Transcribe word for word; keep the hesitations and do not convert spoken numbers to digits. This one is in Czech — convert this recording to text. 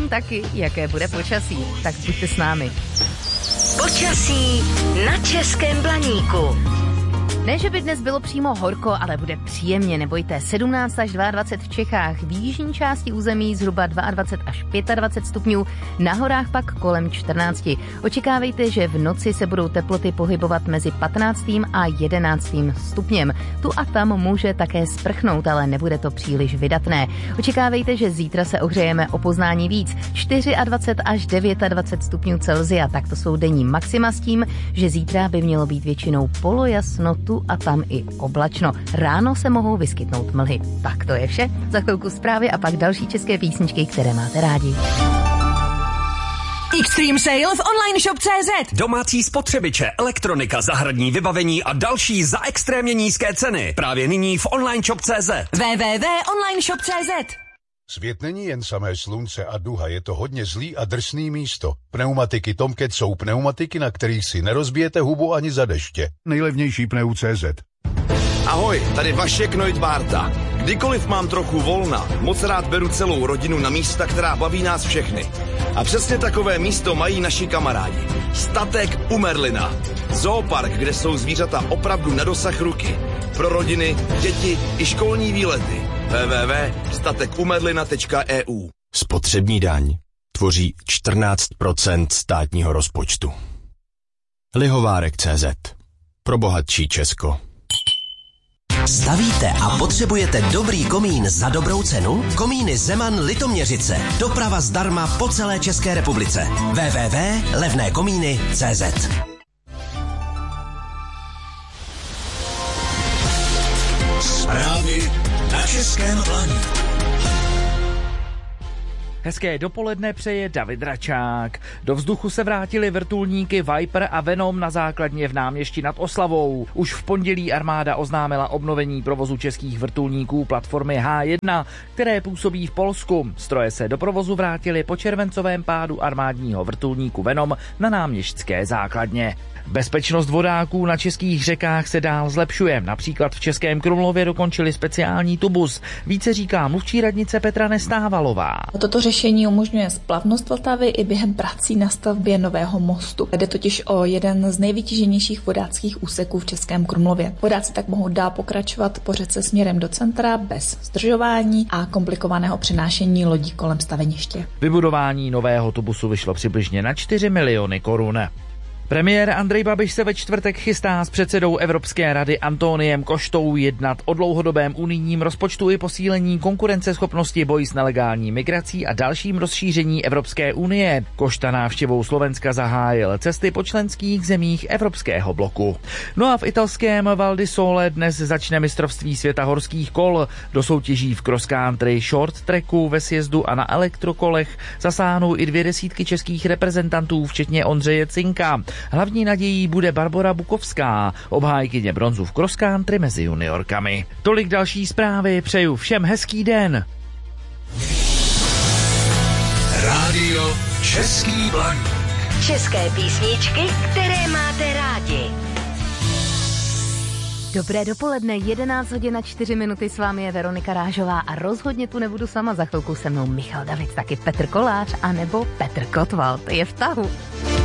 taky, jaké bude počasí. Tak buďte s námi. Počasí na Českém Blaníku. Ne, že by dnes bylo přímo horko, ale bude příjemně, nebojte. sedmnáct až dvacet dva v Čechách, v jižní části území zhruba dvacet dva až dvacet pět stupňů, na horách pak kolem čtrnáct. Očekávejte, že v noci se budou teploty pohybovat mezi patnáctým a jedenáctým stupněm. Tu a tam může také sprchnout, ale nebude to příliš vydatné. Očekávejte, že zítra se ohřejeme o poznání víc, dvacet čtyři až dvacet devět stupňů Celsia, tak to jsou denní maxima s tím, že zítra by mělo být většinou polojasno, tu a tam i oblačno. Ráno se mohou vyskytnout mlhy. Tak to je vše. Za chvilku zprávy a pak další české písničky, které máte rádi. Extreme sale v online shop tečka cé zet. Domácí spotřebiče, elektronika, zahradní vybavení a další za extrémně nízké ceny. Právě nyní v online shop tečka cé zet. w w w tečka online shop tečka cé zet. Svět není jen samé slunce a duha, je to hodně zlý a drsný místo. Pneumatiky Tomcat jsou pneumatiky, na kterých si nerozbijete hubu ani za deště. Nejlevnější pneu tečka cé zet. Ahoj, tady Vašek Neudbárta. Kdykoliv mám trochu volna, moc rád beru celou rodinu na místa, která baví nás všechny. A přesně takové místo mají naši kamarádi. Statek u Merlina. Zoopark, kde jsou zvířata opravdu na dosah ruky. Pro rodiny, děti i školní výlety. w w w tečka statek u merlina tečka e u. Spotřební daň tvoří čtrnáct procent státního rozpočtu. Lihovárek tečka cé zet. Pro bohatší Česko. Stavíte a potřebujete dobrý komín za dobrou cenu? Komíny Zeman Litoměřice. Doprava zdarma po celé České republice. w w w tečka levné komíny tečka cé zet. Zprávy na Českém Blaníku. Hezké dopoledne přeje David Račák. Do vzduchu se vrátily vrtulníky Viper a Venom na základně v Náměšti nad Oslavou. Už v pondělí armáda oznámila obnovení provozu českých vrtulníků platformy há jedna, které působí v Polsku. Stroje se do provozu vrátily po červencovém pádu armádního vrtulníku Venom na náměšťské základně. Bezpečnost vodáků na českých řekách se dál zlepšuje. Například v Českém Krumlově dokončili speciální tubus. Více říká mluvčí radnice Petra Nestávalová. Toto řešení umožňuje splavnost Vltavy i během prací na stavbě nového mostu. Jde totiž o jeden z nejvytíženějších vodáckých úseků v Českém Krumlově. Vodáci tak mohou dál pokračovat po řece směrem do centra bez zdržování a komplikovaného přenášení lodí kolem staveniště. Vybudování nového tubusu vyšlo přibližně na čtyři miliony korun. Premiér Andrej Babiš se ve čtvrtek chystá s předsedou Evropské rady Antoniem Koštou jednat o dlouhodobém unijním rozpočtu i posílení konkurenceschopnosti, boji s nelegální migrací a dalším rozšíření Evropské unie. Košta návštěvou Slovenska zahájil cesty po členských zemích Evropského bloku. No a v italském Val di Sole dnes začne mistrovství světa horských kol. Do soutěží v cross country, short tracku, ve sjezdu a na elektrokolech zasáhnou i dvě desítky českých reprezentantů, včetně Ondřeje Cinka. Hlavní nadějí bude Barbora Bukovská, obhájkyně bronzu v cross country mezi juniorkami. Tolik další zprávy, přeju všem hezký den. Rádio Český Blaník. České písničky, které máte rádi. Dobré dopoledne, jedenáct hodin a čtyři minuty, s vámi je Veronika Rážová a rozhodně tu nebudu sama, za chvilku se mnou Michal David, taky Petr Kolář anebo Petr Kotwald, je v tahu.